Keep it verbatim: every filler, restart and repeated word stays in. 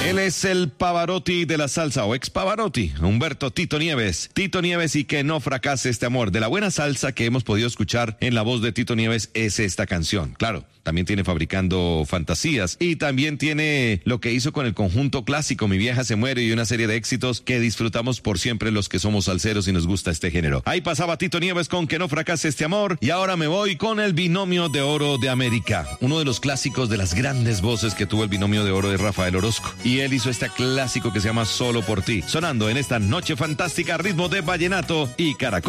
Él es el Pavarotti de la salsa, o ex Pavarotti, Humberto Tito Nieves. Tito Nieves y que no fracase este amor. De la buena salsa que hemos podido escuchar en la voz de Tito Nieves es esta canción. Claro, también tiene Fabricando Fantasías y también tiene lo que hizo con el conjunto clásico Mi Vieja Se Muere y una serie de éxitos que disfrutamos por siempre los que somos salseros y nos gusta este género. Ahí pasaba Tito Nieves con Que no fracase este amor y ahora me voy con el Binomio de Oro de América. Uno de los clásicos de las grandes voces que tuvo el Binomio de Oro de Rafael Orozco. Y él hizo este clásico que se llama Solo por ti, sonando en esta noche fantástica a ritmo de vallenato y caracol.